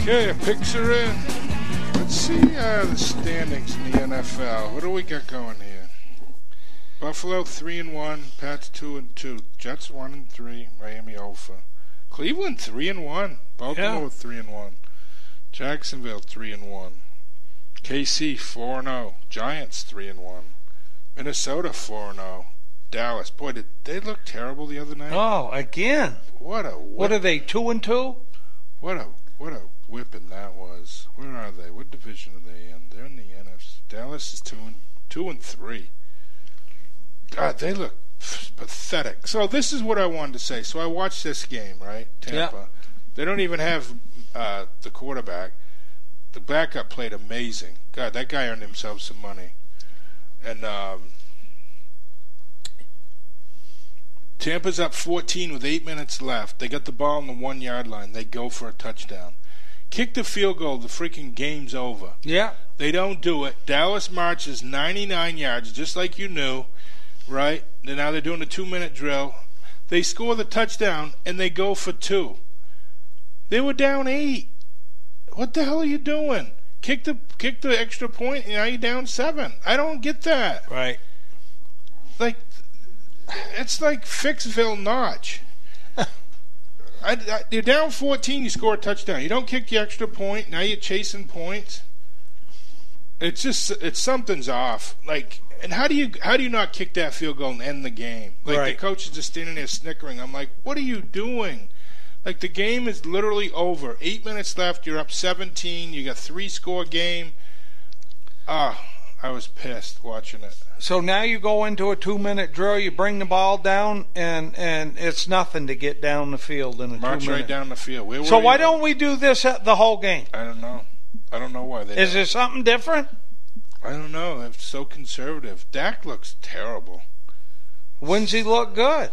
Okay, picks are in. Let's see the standings in the NFL. What do we got going here? Buffalo 3-1, Pats 2-2, Jets 1-3, Miami 0. Cleveland 3-1, Baltimore 3-1, Jacksonville 3-1, KC 4-0, Giants 3-1, Minnesota 4-0, Dallas. Boy, did they look terrible the other night? Oh, again. What are they, 2-2? What a whipping that was. Where are they? What division are they in? They're in the NFC. Dallas is 2-3. God, they look pathetic. So this is what I wanted to say. So I watched this game, right? Tampa. Yeah. They don't even have the quarterback. The backup played amazing. God, that guy earned himself some money. And Tampa's up 14 with 8 minutes left. They got the ball on the 1 yard line. They go for a touchdown. Kick the field goal. The freaking game's over. Yeah. They don't do it. Dallas marches 99 yards, just like you knew, right? Now they're doing a 2-minute drill. They score the touchdown, and they go for 2. They were down 8. What the hell are you doing? Kick the extra point, and now you're down 7. I don't get that. Right. Like, it's like Fixville Notch. You're down 14, you score a touchdown. You don't kick the extra point, now you're chasing points. It's something's off. Like, and how do you not kick that field goal and end the game? Like, right. The coach is just standing there snickering. I'm like, what are you doing? Like, the game is literally over. 8 minutes left. You're up 17. You got 3-score game. I was pissed watching it. So now you go into a 2-minute drill. You bring the ball down, and it's nothing to get down the field in a 2-minute. March right down the field. So why don't we do this the whole game? I don't know. I don't know why they. Is there something different? I don't know. They're so conservative. Dak looks terrible. When's he look good?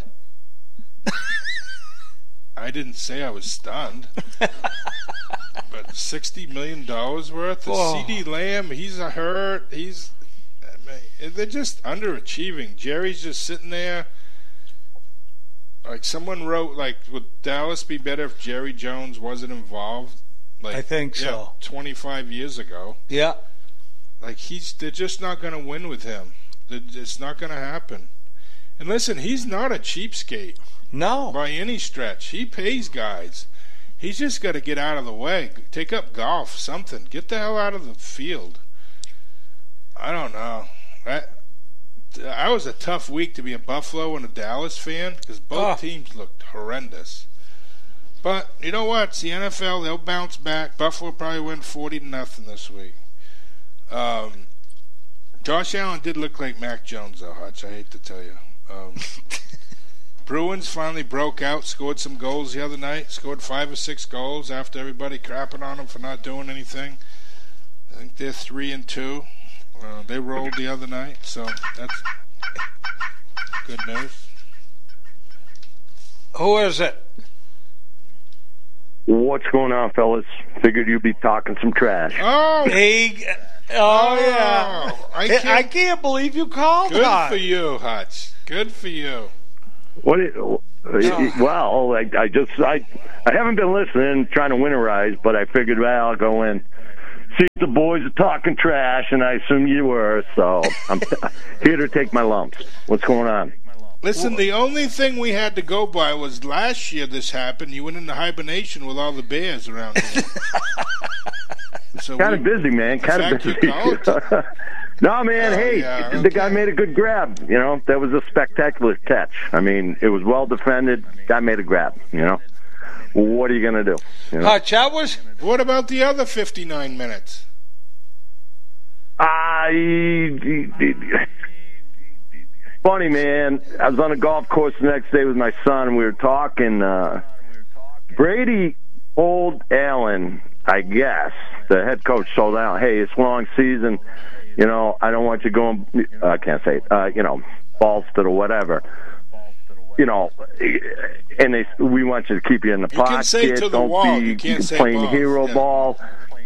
I didn't say I was stunned. But $60 million worth? CeeDee Lamb, he's a hurt. They're just underachieving. Jerry's just sitting there. Like, someone wrote, like, would Dallas be better if Jerry Jones wasn't involved? Like, I think so. 25 years ago. Yeah. Like, they're just not going to win with him. It's not going to happen. And listen, he's not a cheapskate. No. By any stretch. He pays guys. He's just got to get out of the way. Take up golf, something. Get the hell out of the field. I don't know. That was a tough week to be a Buffalo and a Dallas fan because both teams looked horrendous. But you know what? It's the NFL. They'll bounce back. Buffalo probably win 40-0 this week. Josh Allen did look like Mac Jones, though, Hutch. I hate to tell you. Bruins finally broke out, scored some goals the other night, scored 5 or 6 goals after everybody crapping on them for not doing anything. I think they're 3-2. They rolled the other night, so that's good news. Who is it? What's going on, fellas? Figured you'd be talking some trash. Oh, yeah. I can't believe you called. Good for you, Hutch. Good for you. Well, I haven't been listening, trying to winterize, but I figured, well, I'll go in, see if the boys are talking trash, and I assume you were, so I'm here to take my lumps. What's going on? Listen, the only thing we had to go by was last year this happened. You went into hibernation with all the bears around here. So kind of busy, man. Kind of busy. No, man, the guy made a good grab. You know, that was a spectacular catch. I mean, it was well defended. Guy made a grab, you know. What are you going to do? You know? What about the other 59 minutes? Funny, man. I was on a golf course the next day with my son, and we were talking. Brady told Allen, I guess, the head coach told Allen, hey, it's a long season. You know, I don't want you going, I can't say it, Boston or whatever. You know, and we want you to keep you in the pocket. You can say to the wall. You can't say playing hero ball.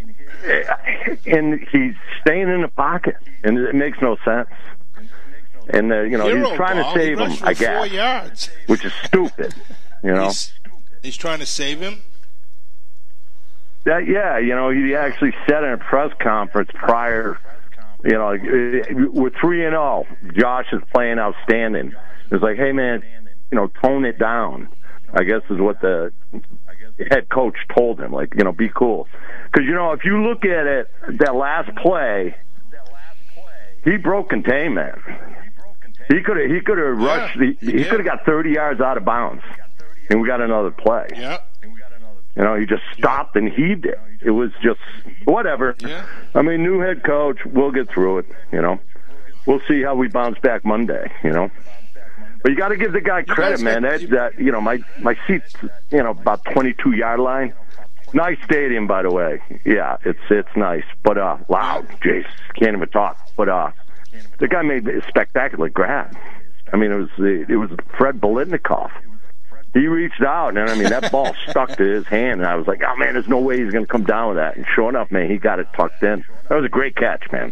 And he's staying in the pocket, and it makes no sense. And, he's trying to save him, I guess, 4 yards. Which is stupid, you know. He's trying to save him? that, yeah, he actually said in a press conference prior, we're 3-0. Josh is playing outstanding. It's like, hey, man, tone it down, I guess is what the head coach told him. Like, be cool. Because, if you look at it, that last play, he broke containment. He could have rushed. He could have got 30 yards out of bounds, and we got another play. Yeah. He just stopped and heaved it. It was just whatever. Yeah. I mean, new head coach. We'll get through it. We'll see how we bounce back Monday. But you got to give the guy credit, man. My seat's about 22-yard line. Nice stadium, by the way. Yeah, it's nice, but loud. Jace can't even talk. But the guy made a spectacular grab. I mean, it was Fred Biletnikoff. He reached out, and that ball stuck to his hand, and I was like, oh man, there's no way he's going to come down with that. And sure enough, man, he got it tucked in. That was a great catch, man.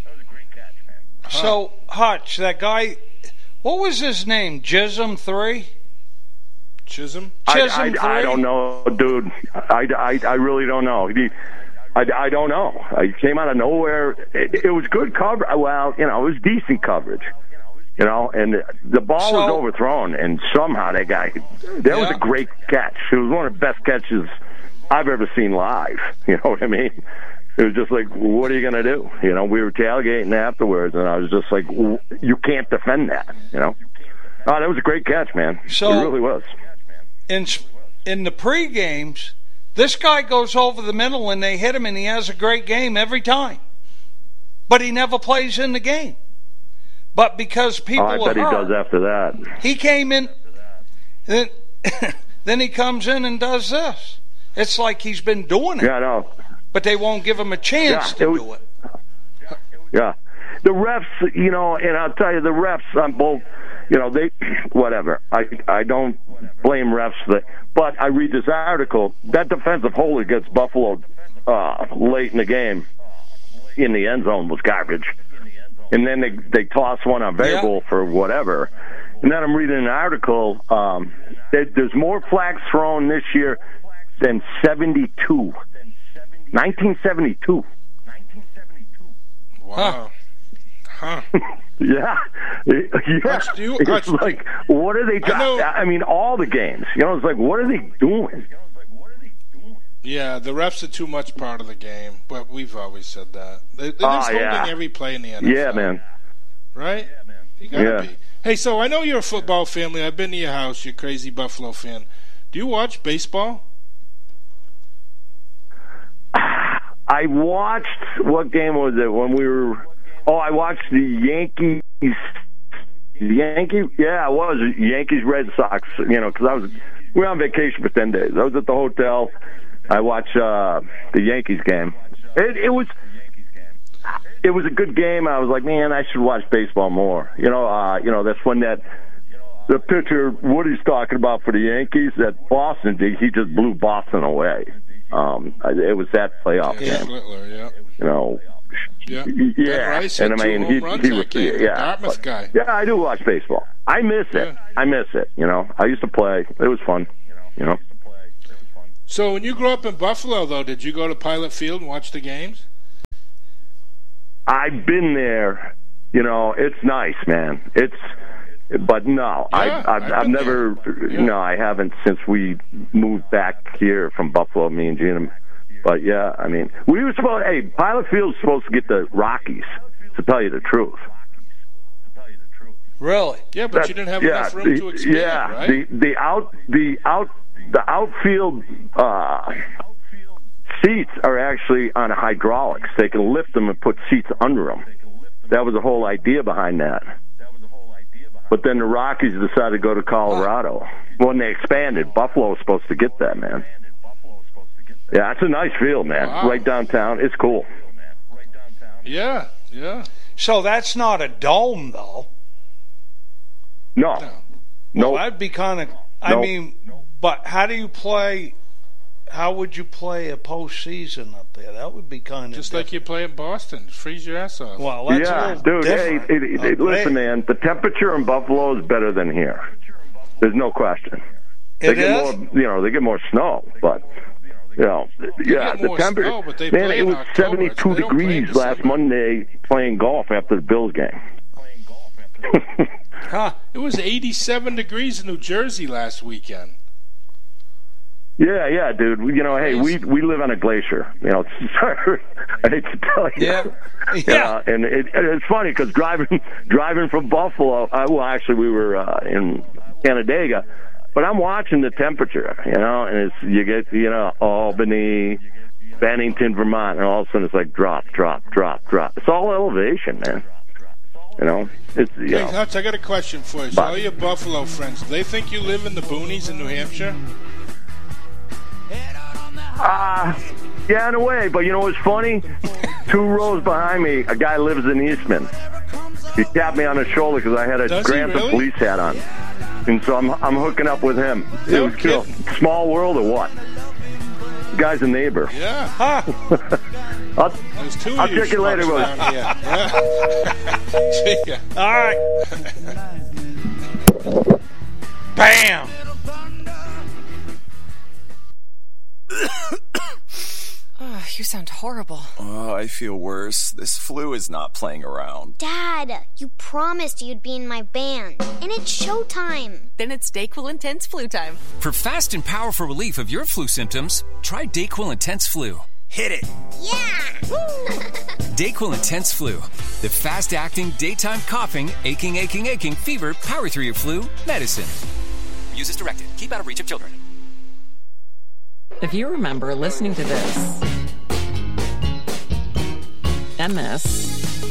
So Hutch, that guy, what was his name? Chisholm 3? Chisholm? Chisholm 3? I don't know, dude. I really don't know. I don't know. He came out of nowhere. It was good coverage. Well, it was decent coverage. And the ball was overthrown, and somehow that was a great catch. It was one of the best catches I've ever seen live. You know what I mean? It was just like, what are you going to do? We were tailgating afterwards, and I was just like, you can't defend that, Oh, that was a great catch, man. So, it really was. In the pre-games, this guy goes over the middle, and they hit him, and he has a great game every time. But he never plays in the game. But because people I bet he does after that. He came in, then he comes in and does this. It's like he's been doing it. Yeah, I know. But they won't give him a chance to do it. Yeah. The refs, and I'll tell you, the refs on both, they, whatever. I don't blame refs, but I read this article. That defensive hold against Buffalo late in the game in the end zone was garbage. And then they toss one on variable for whatever. And then I'm reading an article. There's more flags thrown this year than 1972. Wow. Huh. Yeah. It's like, what are they doing? I mean, all the games. It's like, what are they doing? Yeah, the refs are too much part of the game, but we've always said that. They're just holding every play in the NFL. Yeah, man. Right? You gotta be. Hey, so I know you're a football family. I've been to your house. You're a crazy Buffalo fan. Do you watch baseball? I watched, what game was it when we were, I watched the Yankees. Yeah, it was Yankees Red Sox, because we were on vacation for 10 days. I was at the hotel. I watched the Yankees game. It was a good game. I was like, man, I should watch baseball more. That's when the pitcher Woody's talking about for the Yankees that Boston did. He just blew Boston away. It was that playoff game. Littler, Yeah, Rice and I mean, he was Dartmouth guy. Yeah, I do watch baseball. I miss it. I miss it. I used to play. It was fun. So when you grew up in Buffalo, though, did you go to Pilot Field and watch the games? I've been there. It's nice, man. But no, I've never. No, I haven't since we moved back here from Buffalo. Me and Gina. But yeah, I mean, we were supposed. Hey, Pilot Field's supposed to get the Rockies. To tell you the truth. Really? Yeah, but you didn't have enough room to expand, right? The outfield seats are actually on hydraulics. They can lift them and put seats under them. That was the whole idea behind that. But then the Rockies decided to go to Colorado. When they expanded, Buffalo was supposed to get that, man. Yeah, it's a nice field, man. Wow. Right downtown. It's cool. Yeah. So that's not a dome, though. No. Well, that'd be kind of... I mean, but how do you play... How would you play a postseason up there? That would be kind of just like you play in Boston. Freeze your ass off. Well, that's dude. Hey, listen, man. The temperature in Buffalo is better than here. There's no question. They get more, they get more snow, but Yeah, the temperature. Snow, but they man, play it in was October, 72 so they don't play in degrees last December. Monday playing golf after the Bills game. Huh. It was 87 degrees in New Jersey last weekend. Yeah, dude. Hey, we live on a glacier. Sorry, I hate to tell you. Yeah. And it's funny because driving from Buffalo. Actually, we were in Canandaigua, but I'm watching the temperature. And you get Albany, Bennington, Vermont, and all of a sudden it's like drop. It's all elevation, man. Hey, Hutch, I got a question for you. So all your Buffalo friends, do they think you live in the boonies in New Hampshire? Yeah, in a way. But you know what's funny? 2 rows behind me, a guy lives in Eastman. He tapped me on the shoulder because I had a Grantham police hat on, and so I'm hooking up with him. No It was small world or what? The guy's a neighbor. Yeah. I'll check you later, bud. Yeah. See ya. All right. Bam. Oh, you sound horrible. Oh, I feel worse. This flu is not playing around. Dad, you promised you'd be in my band, and it's showtime. Then it's DayQuil Intense Flu time. For fast and powerful relief of your flu symptoms, try DayQuil Intense Flu. Hit it! Yeah! DayQuil Intense Flu. The fast-acting, daytime coughing, aching, fever, power through your flu medicine. Use as directed. Keep out of reach of children. If you remember listening to this, and this,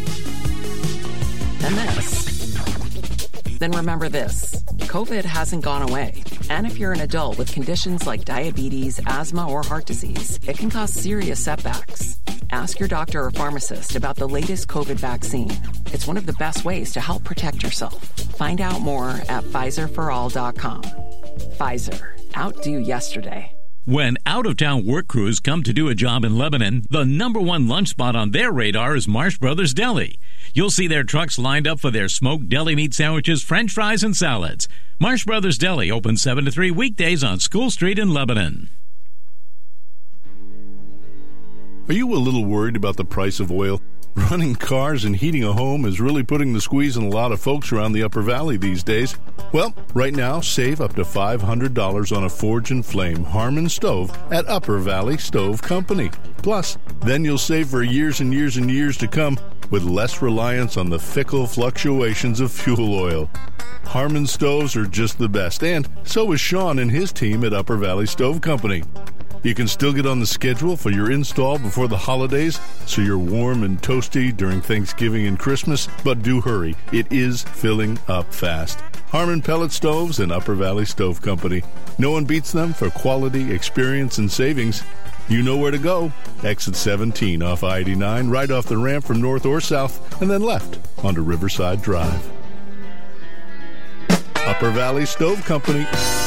then remember this. COVID hasn't gone away. And if you're an adult with conditions like diabetes, asthma, or heart disease, it can cause serious setbacks. Ask your doctor or pharmacist about the latest COVID vaccine. It's one of the best ways to help protect yourself. Find out more at PfizerForAll.com. Pfizer. Outdo yesterday. When out-of-town work crews come to do a job in Lebanon, the #1 lunch spot on their radar is Marsh Brothers Deli. You'll see their trucks lined up for their smoked deli meat sandwiches, french fries, and salads. Marsh Brothers Deli opens 7 to 3 weekdays on School Street in Lebanon. Are you a little worried about the price of oil? Running cars and heating a home is really putting the squeeze on a lot of folks around the Upper Valley these days. Well, right now, save up to $500 on a Forge and Flame Harmon stove at Upper Valley Stove Company. Plus, then you'll save for years and years and years to come with less reliance on the fickle fluctuations of fuel oil. Harmon stoves are just the best, and so is Sean and his team at Upper Valley Stove Company. You can still get on the schedule for your install before the holidays, so you're warm and toasty during Thanksgiving and Christmas, but do hurry. It is filling up fast. Harmon Pellet Stoves and Upper Valley Stove Company. No one beats them for quality, experience, and savings. You know where to go. Exit 17 off I-89, right off the ramp from north or south, and then left onto Riverside Drive. Upper Valley Stove Company.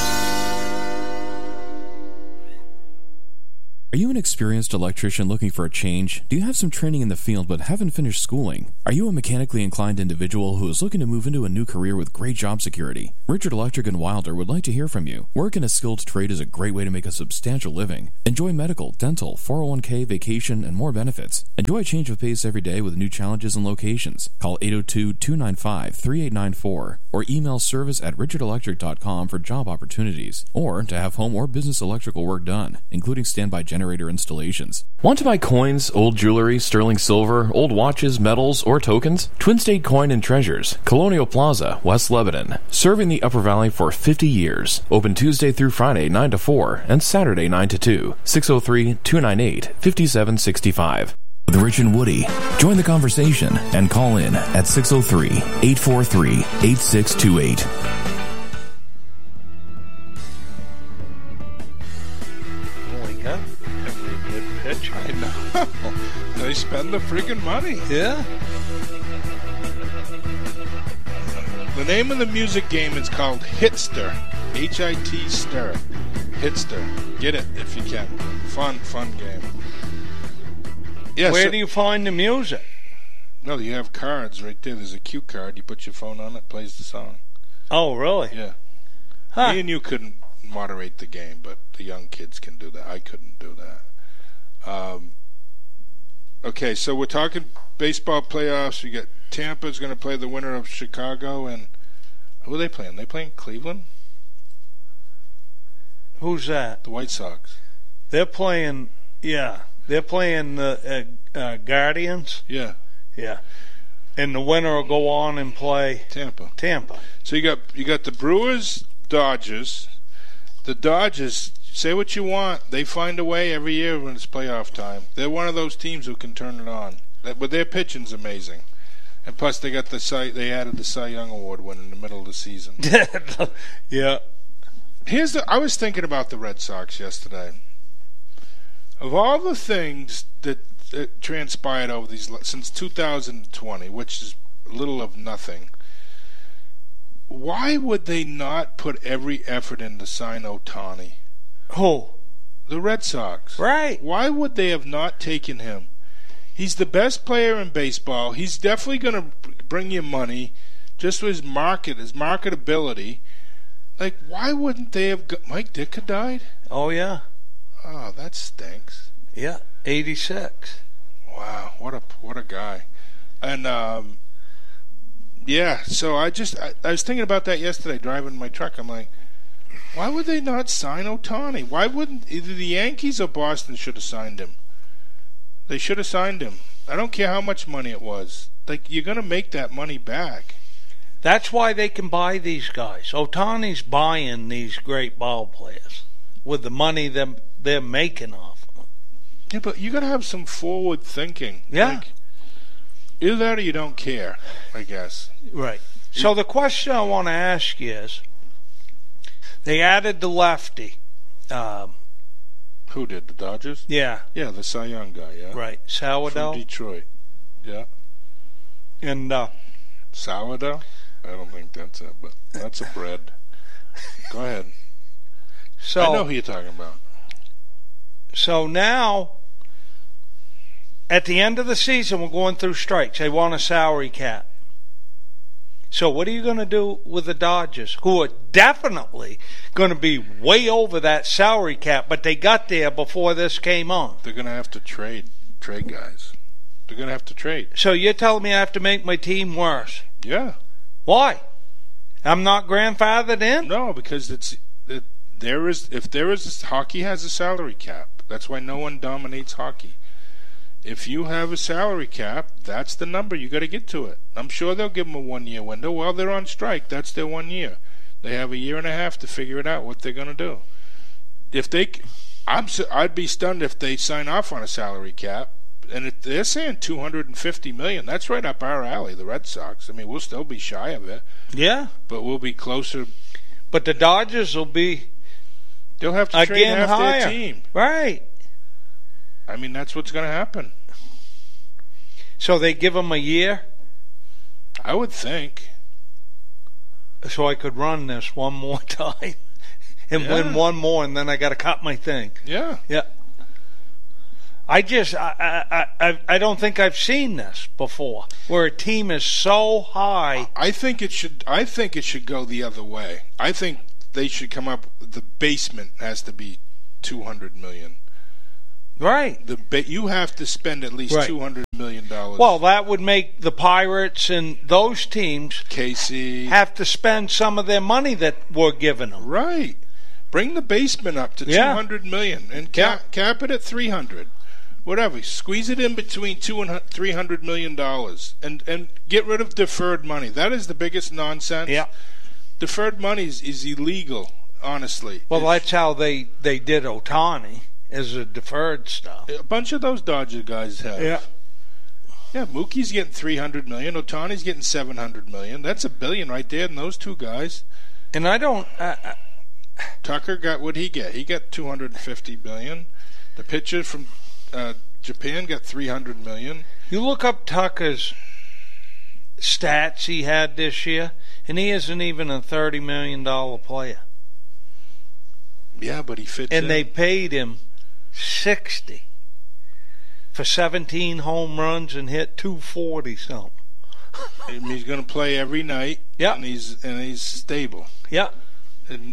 Are you an experienced electrician looking for a change? Do you have some training in the field but haven't finished schooling? Are you a mechanically inclined individual who is looking to move into a new career with great job security? Richard Electric in Wilder would like to hear from you. Work in a skilled trade is a great way to make a substantial living. Enjoy medical, dental, 401k, vacation, and more benefits. Enjoy a change of pace every day with new challenges and locations. Call 802-295-3894 or email service@richardelectric.com for job opportunities or to have home or business electrical work done, including standby generator installations. Want to buy coins, old jewelry, sterling silver, old watches, metals, or tokens? Twin State Coin and Treasures, Colonial Plaza, West Lebanon. Serving the Upper Valley for 50 years. Open Tuesday through Friday 9 to 4 and Saturday 9 to 2. 603-298-5765. With Rich and Woody. Join the conversation and call in at 603-843-8628. I know. They spend the friggin' money. Yeah. The name of the music game is called Hitster. H-I-T stir. Hitster. Get it if you can. Fun game. Yes. Where do you find the music? No, you have cards right there. There's a cue card. You put your phone on it, plays the song. Oh, really? Yeah. Huh. Me and you couldn't moderate the game, but the young kids can do that. I couldn't do that. Okay, so we're talking baseball playoffs. You got Tampa's going to play the winner of Chicago, and who are they playing? They playing Cleveland? Who's that? The White Sox. They're playing. Yeah, they're playing the Guardians. Yeah. Yeah. And the winner will go on and play Tampa. So you got the Brewers, Dodgers. The Dodgers, say what you want, they find a way every year when it's playoff time. They're one of those teams who can turn it on. But their pitching's amazing. And plus they got they added the Cy Young Award win in the middle of the season. Yeah. I was thinking about the Red Sox yesterday. Of all the things that transpired over since 2020, which is little of nothing, why would they not put every effort in to sign Ohtani? Who? The Red Sox. Right. Why would they have not taken him? He's the best player in baseball. He's definitely going to bring you money, just with his marketability. Like, why wouldn't they have... Mike Ditka died? Oh, yeah. Oh, that stinks. Yeah, 86. Wow, what a guy. And, yeah, so I was thinking about that yesterday, driving my truck. I'm like, why would they not sign Ohtani? Why wouldn't... Either the Yankees or Boston should have signed him. They should have signed him. I don't care how much money it was. Like, you're going to make that money back. That's why they can buy these guys. Ohtani's buying these great ball players with the money they're making off them. Yeah, but you got to have some forward thinking. Yeah. Like, either that or you don't care, I guess. Right. So the question I want to ask you is, they added the lefty. Who did? The Dodgers? Yeah. Yeah, the Cy Young guy, yeah. Right. Sourdough. From Detroit. Yeah. And sourdough? I don't think that's it, but that's a bread. Go ahead. So I know who you're talking about. So now, at the end of the season, we're going through strikes. They want a salary cap. So what are you going to do with the Dodgers, who are definitely going to be way over that salary cap, but they got there before this came on? They're going to have to trade guys. They're going to have to trade. So you're telling me I have to make my team worse? Yeah. Why? I'm not grandfathered in? No, because hockey has a salary cap. That's why no one dominates hockey. If you have a salary cap, that's the number. You got to get to it. I'm sure they'll give them a 1-year window. While they're on strike, that's their 1 year. They have a year and a half to figure it out what they're going to do. I'd be stunned if they sign off on a salary cap. And if they're saying $250 million, that's right up our alley, the Red Sox. I mean, we'll still be shy of it. Yeah. But we'll be closer. But the Dodgers will be They'll have to trade half higher. Their team. Right. I mean, that's what's going to happen. So they give them a year? I would think. So I could run this one more time and win one more, and then I got to cut my thing. Yeah. Yeah. I don't think I've seen this before, where a team is so high. I think it should go the other way. I think they should come up. The basement has to be $200 million. Right. You have to spend at least $200 million. Well, that would make the Pirates and those teams, KC, have to spend some of their money that we're giving them. Right. Bring the basement up to $200 million and cap it at $300. Whatever, squeeze it in between $200 and $300 million, and get rid of deferred money. That is the biggest nonsense. Yeah, deferred money is illegal. Honestly. Well, that's how they did Ohtani, as a deferred stuff. A bunch of those Dodger guys have. Yeah. Yeah, Mookie's getting $300 million. Ohtani's getting $700 million. That's $1 billion right there in those two guys. And I don't. Tucker got what he get. He got $250 million. The pitcher from Japan got $300 million. You look up Tucker's stats he had this year, and he isn't even a $30 million player. Yeah, but he fits in. And they paid him $60 for 17 home runs and hit 240 something. And he's going to play every night. Yeah, and he's stable. Yeah, and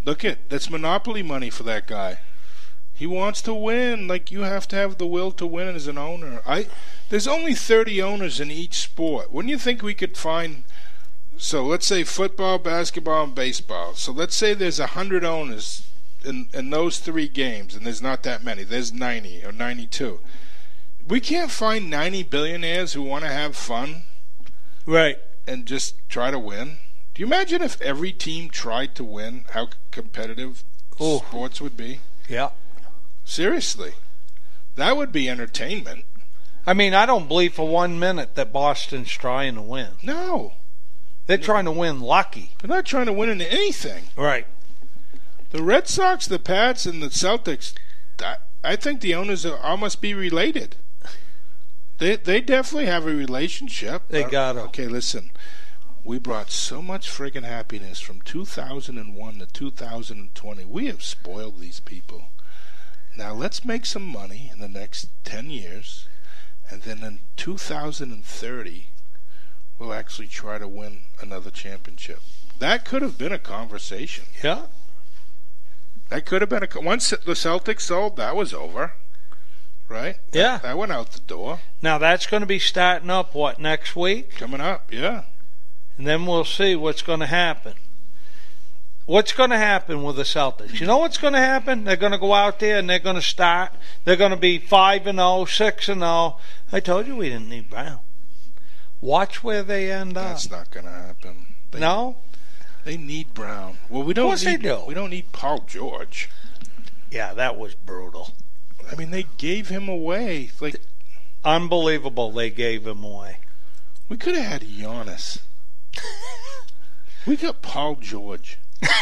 Look that's monopoly money for that guy. He wants to win. Like, you have to have the will to win as an owner. There's only 30 owners in each sport. Wouldn't you think we could find... So let's say football, basketball, and baseball. So let's say there's 100 owners in those 3 games, and there's not that many. There's 90 or 92. We can't find 90 billionaires who want to have fun, right, and just try to win. Do you imagine if every team tried to win, how competitive sports would be? Yeah. Seriously. That would be entertainment. I mean, I don't believe for 1 minute that Boston's trying to win. No. They're trying to win lucky. They're not trying to win in anything. Right. The Red Sox, the Pats, and the Celtics, I think the owners all must be related. They definitely have a relationship. They got to. Okay, listen. We brought so much friggin' happiness from 2001 to 2020. We have spoiled these people. Now let's make some money in the next 10 years, and then in 2030, we'll actually try to win another championship. That could have been a conversation. Yeah. That could have been once the Celtics sold, that was over. Right? Yeah. That went out the door. Now that's going to be starting up, next week? Coming up, yeah. And then we'll see what's going to happen. What's going to happen with the Celtics? You know what's going to happen? They're going to go out there and they're going to start. They're going to be 5-0, 6-0. I told you we didn't need Brown. Watch where they end up. That's not going to happen. No? They need Brown. Well, we don't of course need, they do. We don't need Paul George. Yeah, that was brutal. I mean, they gave him away. Like, unbelievable they gave him away. We could have had Giannis. We got Paul George.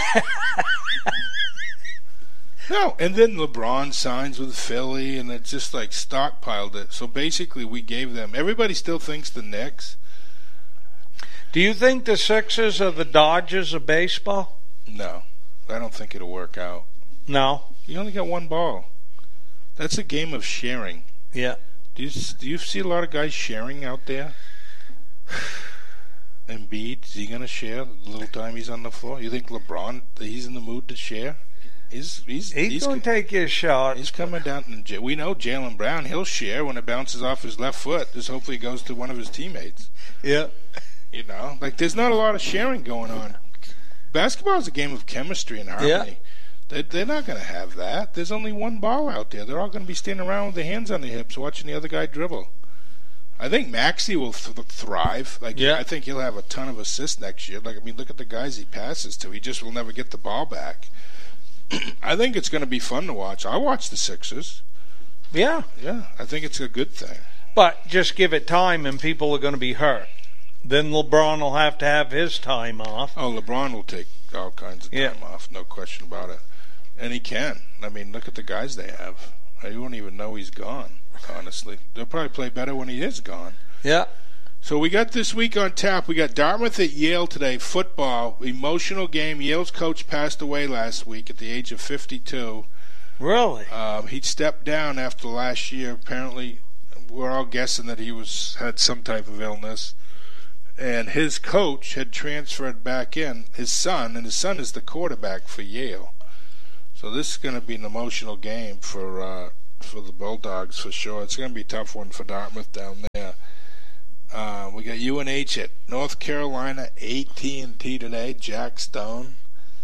No, and then LeBron signs with Philly, and it's just like stockpiled it. So basically, we gave them. Everybody still thinks the Knicks. Do you think the Sixers are the Dodgers of baseball? No, I don't think it'll work out. No, you only got one ball. That's a game of sharing. Yeah. Do you see a lot of guys sharing out there? Embiid, is he going to share the little time he's on the floor? You think LeBron, he's in the mood to share? He's going to take his shot. He's coming down. We know Jaylen Brown, he'll share when it bounces off his left foot. Just hopefully it goes to one of his teammates. Yeah. You know, like there's not a lot of sharing going on. Basketball is a game of chemistry and harmony. Yeah. They're not going to have that. There's only one ball out there. They're all going to be standing around with their hands on their hips watching the other guy dribble. I think Maxey will thrive. I think he'll have a ton of assists next year. Look at the guys he passes to. He just will never get the ball back. I think it's going to be fun to watch. I'll watch the Sixers. Yeah. Yeah, I think it's a good thing. But just give it time and people are going to be hurt. Then LeBron will have to have his time off. Oh, LeBron will take all kinds of time off, no question about it. And he can. I mean, look at the guys they have. You won't even know he's gone, honestly. They'll probably play better when he is gone. Yeah. So we got this week on tap. We got Dartmouth at Yale today, football, emotional game. Yale's coach passed away last week at the age of 52. Really? He'd stepped down after last year. Apparently, we're all guessing that he had some type of illness. And his coach had transferred back in, his son, and his son is the quarterback for Yale. So this is going to be an emotional game for the Bulldogs for sure. It's going to be a tough one for Dartmouth down there. We got UNH at North Carolina, AT&T today, Jack Stone.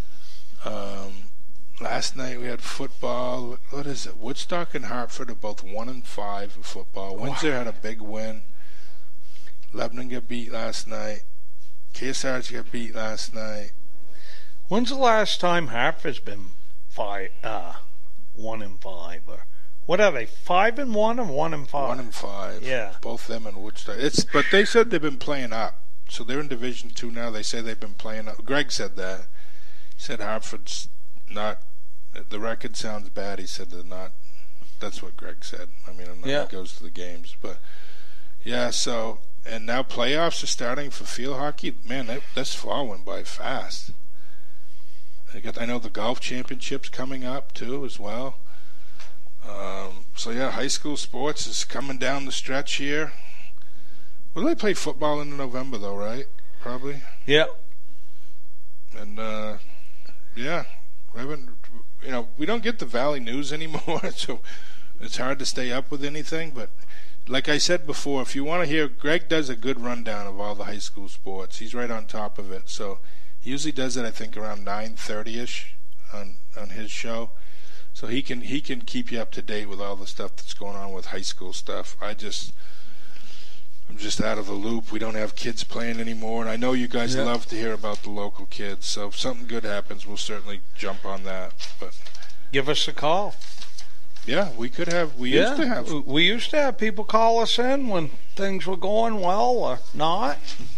Last night we had football. What is it? Woodstock and Hartford are both 1-5 in football. Windsor had a big win. Lebanon got beat last night. Kearsarge got beat last night. When's the last time Hartford's been 1-5 or what are they? 5-1 or 1-5? 1-5. Yeah. Both them and Woodstock. But they said they've been playing up. So they're in Division 2 now. They say they've been playing up. Greg said that. He said Hartford's not. The record sounds bad. He said they're not. That's what Greg said. I mean, I'm not. He goes to the games, but yeah. So. And now playoffs are starting for field hockey. Man, this fall went by fast. I know the golf championship's coming up too as well. So yeah, high school sports is coming down the stretch here. Will they play football in November though, right? Probably. Yeah. And yeah, We don't get the Valley News anymore, so it's hard to stay up with anything. But like I said before, if you want to hear, Greg does a good rundown of all the high school sports. He's right on top of it. So he usually does it, I think, around 9:30ish on his show. So he can keep you up to date with all the stuff that's going on with high school stuff. I'm just out of the loop. We don't have kids playing anymore, and I know you guys love to hear about the local kids. So if something good happens, we'll certainly jump on that. But give us a call. Yeah, we could have. We used to have people call us in when things were going well or not.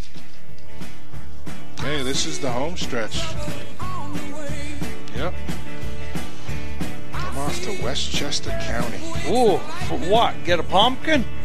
Hey, this is the home stretch. Yep. I'm off to Westchester County. Ooh, for what? Get a pumpkin?